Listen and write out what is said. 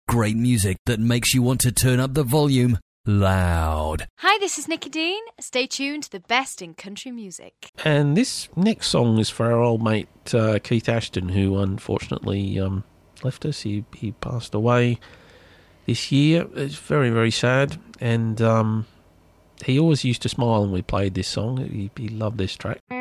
Great music that makes you want to turn up the volume loud. Hi, this is Nicky Dean. Stay tuned to the best in country music. And this next song is for our old mate Keith Ashton, who unfortunately left us. He passed away this year. It's very, very sad. And he always used to smile when we played this song. He loved this track.